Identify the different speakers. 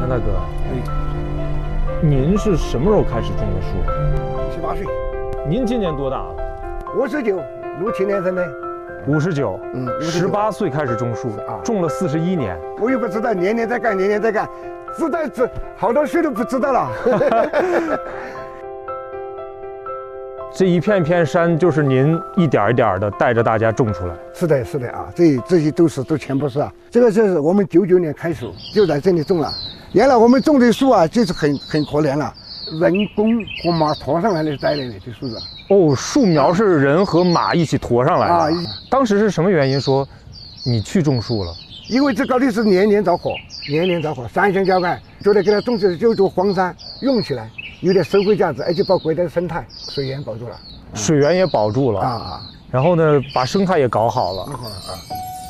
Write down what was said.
Speaker 1: 陈大哥，您是什么时候开始种的树
Speaker 2: ？18岁。
Speaker 1: 您今年多大了
Speaker 2: ？59， 67年生的。
Speaker 1: 59。18岁开始种树，种了41年。
Speaker 2: 我又不知道，年年在干，知道好多岁都不知道了。
Speaker 1: 这一片片山就是您一点一点的带着大家种出来。
Speaker 2: 是的啊，这些都全部是啊。这个就是我们99年开始就在这里种了。原来我们种的树啊，就是很可怜了，人工和马驮上来的带来的这树子。
Speaker 1: 哦，树苗是人和马一起驮上来的。啊，当时是什么原因说你去种树了？
Speaker 2: 因为这高地是年年着火，三相交感，觉得给它种起来就做荒山，用起来有点社会价值，而且把国家的生态水源保住了，
Speaker 1: 水源也保住了
Speaker 2: 啊。
Speaker 1: 然后呢，把生态也搞好了。
Speaker 2: 搞好了啊。